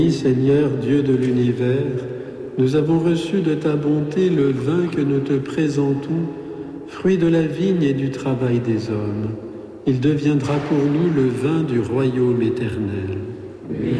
Seigneur Dieu de l'univers, nous avons reçu de ta bonté le vin que nous te présentons, fruit de la vigne et du travail des hommes. Il deviendra pour nous le vin du royaume éternel.